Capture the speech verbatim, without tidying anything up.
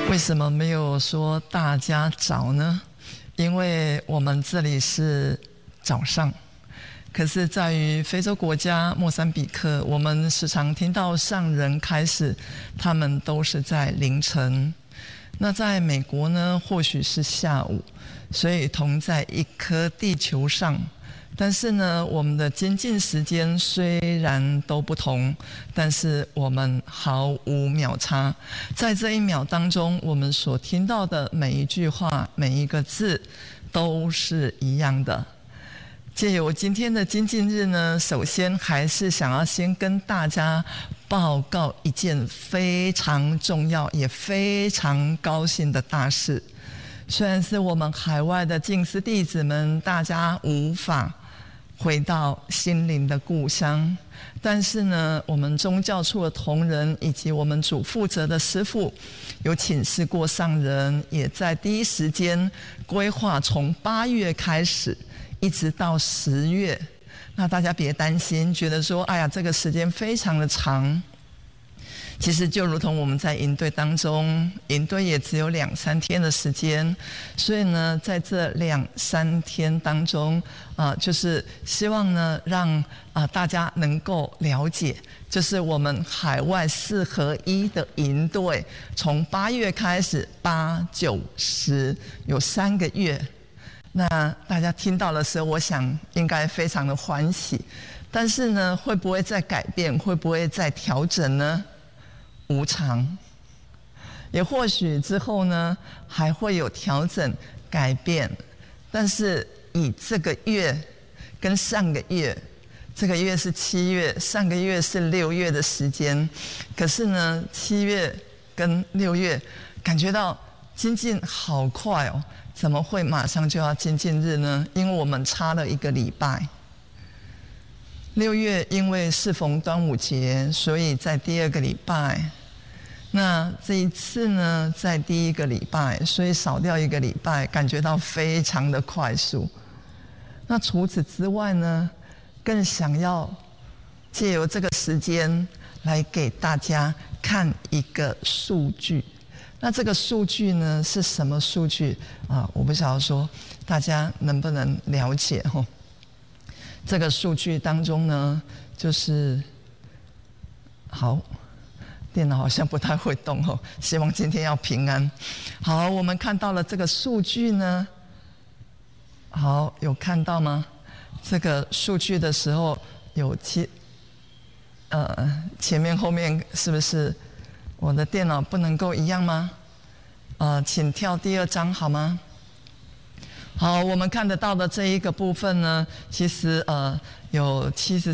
为什么没有说大家早呢？因为我们这里是早上，可是在于非洲国家莫桑比克，我们时常听到上人开始，他们都是在凌晨。那在美国呢，或许是下午，所以同在一颗地球上。但是呢，我们的精进时间虽然都不同，但是我们毫无秒差。在这一秒当中，我们所听到的每一句话、每一个字都是一样的。借由今天的精进日呢，首先还是想要先跟大家报告一件非常重要也非常高兴的大事。虽然是我们海外的静思弟子们，大家无法回到心灵的故乡，但是呢，我们宗教处的同仁以及我们主负责的师父有请示过上人，也在第一时间规划从八月开始一直到十月。那大家别担心，觉得说哎呀这个时间非常的长，其实就如同我们在营队当中，营队也只有两三天的时间，所以呢，在这两三天当中，啊、呃，就是希望呢，让啊、呃、大家能够了解，就是我们海外四合一的营队，从八月开始，八九十有三个月。那大家听到的时候，我想应该非常的欢喜，但是呢，会不会再改变？会不会再调整呢？无常，也或许之后呢还会有调整改变，但是以这个月跟上个月，这个月是七月，上个月是六月的时间，可是呢七月跟六月感觉到精进好快哦，怎么会马上就要精进日呢？因为我们差了一个礼拜。六月因为适逢端午节，所以在第二个礼拜。那这一次呢，在第一个礼拜，所以少掉一个礼拜，感觉到非常的快速。那除此之外呢，更想要借由这个时间来给大家看一个数据。那这个数据呢是什么数据啊？我不晓得说大家能不能了解哦。这个数据当中呢，就是好，电脑好像不太会动哦，希望今天要平安。好，我们看到了这个数据呢，好，有看到吗？这个数据的时候有其呃前面后面是不是我的电脑不能够一样吗？呃，请跳第二章好吗？好，我们看得到的这一个部分呢，其实呃有七十